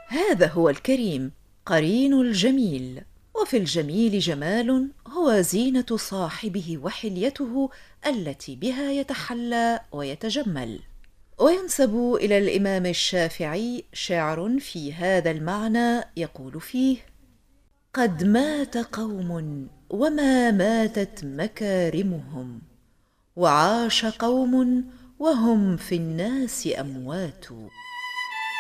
هذا هو الكريم، قرين الجميل. وفي الجميل جمال هو زينة صاحبه وحليته التي بها يتحلى ويتجمل. وينسب إلى الإمام الشافعي شعر في هذا المعنى يقول فيه: قد مات قوم وما ماتت مكارمهم، وعاش قوم وهم في الناس أموات.